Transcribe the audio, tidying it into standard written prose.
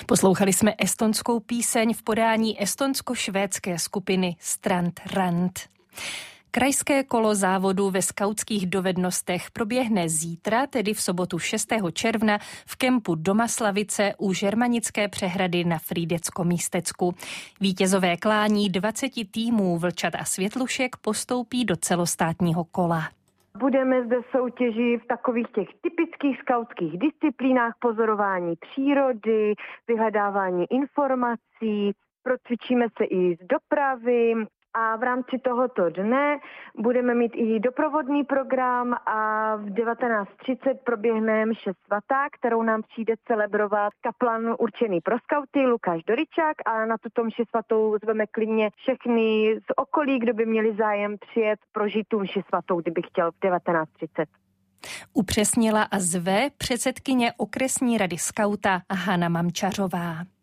Poslouchali jsme estonskou píseň v podání estonsko-švédské skupiny Strand Rand. Krajské kolo závodu ve skautských dovednostech proběhne zítra, tedy v sobotu 6. června v kempu Domaslavice u Žermanické přehrady na Frýdecko-Místecku. Vítězové klání 20 týmů vlčat a světlušek postoupí do celostátního kola. Budeme zde soutěžit v takových těch typických skautských disciplínách: pozorování přírody, vyhledávání informací, procvičíme se i z dopravy. A v rámci tohoto dne budeme mít i doprovodný program a v 19:30 proběhne mše svatá, kterou nám přijde celebrovat kaplan určený pro skauty Lukáš Doričák, a na tuto mši svatou zveme klidně všechny z okolí, kdo by měli zájem přijet prožít tu mši svatou, kdyby chtěl v 19:30. Upřesnila a zve předsedkyně okresní rady skauta Hana Mamčařová.